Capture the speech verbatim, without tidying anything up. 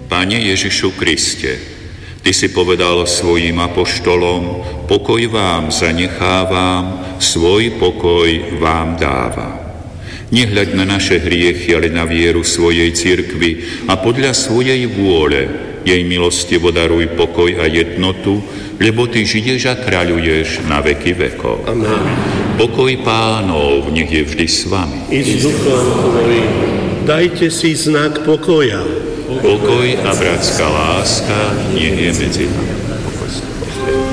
Pane Ježišu Kriste, Ty si povedal svojim apoštolom, pokoj vám zanechávam, svoj pokoj vám dávam. Nehľaď na naše hriechy, ale na vieru svojej cirkvi a podľa svojej vôle jej milostivo daruj pokoj a jednotu, lebo Ty žiješ a kráľuješ na veky vekov. Amen. Pokoj Pánov nech je vždy s vami. I s duchom tvojim. Dajte si znak pokoja. Pokoj a bratská láska nech je medzi nami.